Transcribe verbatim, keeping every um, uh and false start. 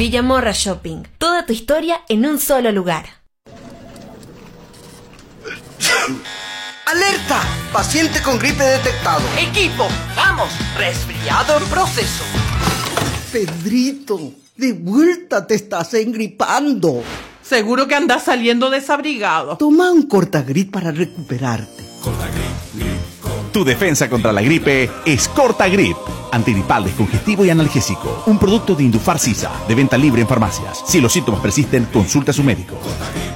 Villamorra Shopping. Toda tu historia en un solo lugar. ¡Alerta! Paciente con gripe detectado. Equipo, vamos. Resfriado en proceso. Pedrito, de vuelta te estás engripando. Seguro que andas saliendo desabrigado. Toma un Cortagrip para recuperarte. Tu defensa contra la gripe es Cortagrip. Antigripal, descongestivo y analgésico. Un producto de Indufar Sisa, de venta libre en farmacias. Si los síntomas persisten, consulta a su médico.